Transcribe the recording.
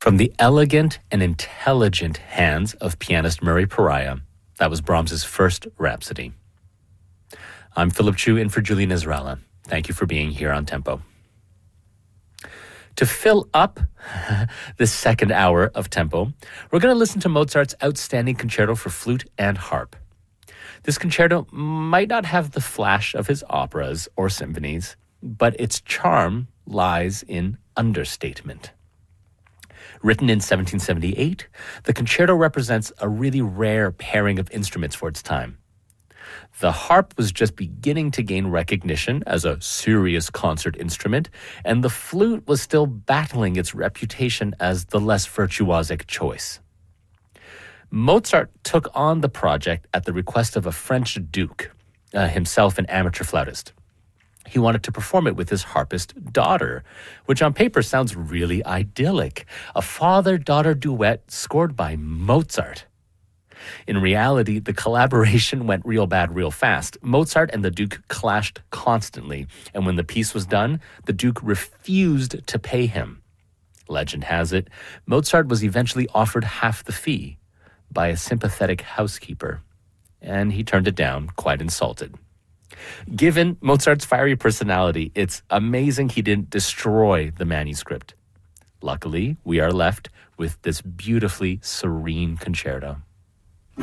From the elegant and intelligent hands of pianist Murray Pariah, that was Brahms's first Rhapsody. I'm Philip Chu in for Julie Nisralla. Thank you for being here on Tempo. To fill up this second hour of Tempo, we're going to listen to Mozart's outstanding concerto for flute and harp. This concerto might not have the flash of his operas or symphonies, but its charm lies in understatement. Written in 1778, the concerto represents a really rare pairing of instruments for its time. The harp was just beginning to gain recognition as a serious concert instrument, and the flute was still battling its reputation as the less virtuosic choice. Mozart took on the project at the request of a French duke, himself an amateur flautist. He wanted to perform it with his harpist daughter, which on paper sounds really idyllic. A father-daughter duet scored by Mozart. In reality, the collaboration went real bad real fast. Mozart and the Duke clashed constantly, and when the piece was done, the Duke refused to pay him. Legend has it, Mozart was eventually offered half the fee by a sympathetic housekeeper, and he turned it down, quite insulted. Given Mozart's fiery personality, it's amazing he didn't destroy the manuscript. Luckily, we are left with this beautifully serene concerto.